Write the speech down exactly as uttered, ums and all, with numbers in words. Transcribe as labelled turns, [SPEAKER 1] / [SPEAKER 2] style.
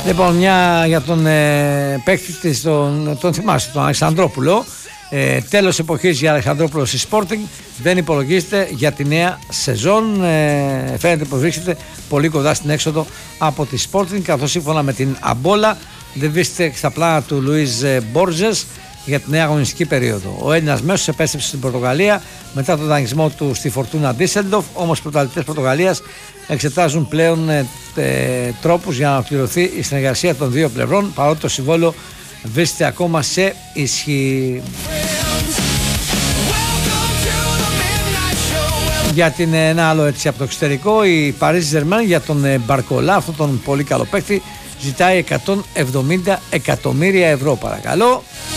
[SPEAKER 1] Λοιπόν, μια για τον ε, παίκτη της, τον, τον θυμάστε, τον Αλεξανδρόπουλο. Ε, τέλος εποχής για Αλεξανδρόπουλο στη Sporting, δεν υπολογίζεται για τη νέα σεζόν. Ε, φαίνεται πως βρίσκεται πολύ κοντά στην έξοδο από τη Sporting, καθώς σύμφωνα με την Αμπόλα δεν βρίσκεται στα πλάνα του Λουίς Μπόρζες για τη νέα αγωνιστική περίοδο. Ο Έλληνας μέσος επέστρεψε στην Πορτογαλία μετά τον δανεισμό του στη Φορτούνα Ντίσσελντορφ, όμως οι πρωταθλητές Πορτογαλίας εξετάζουν πλέον ε, ε, τρόπους για να ολοκληρωθεί η συνεργασία των δύο πλευρών, παρότι το συμβόλαιο βρίσκεται ακόμα σε ισχύ. Για την, ένα άλλο έτσι από το εξωτερικό, η Paris Saint-Germain για τον Μπαρκολά, αυτόν τον πολύ καλό παίκτη, ζητάει εκατόν εβδομήντα εκατομμύρια ευρώ, παρακαλώ.